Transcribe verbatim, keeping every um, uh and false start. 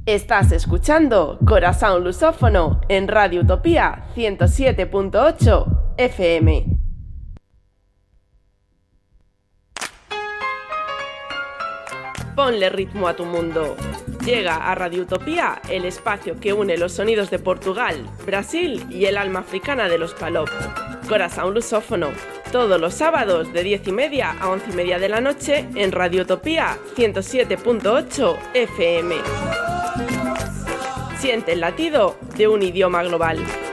Estás escuchando Corazón Lusófono en Radio Utopía ciento siete punto ocho F M. Ponle ritmo a tu mundo. Llega a Radio Utopía el espacio que une los sonidos de Portugal, Brasil y el alma africana de los Palop. Corazón Lusófono, todos los sábados de diez y media a once y media de la noche en Radio Utopía ciento siete punto ocho F M. Siente el latido de un idioma global.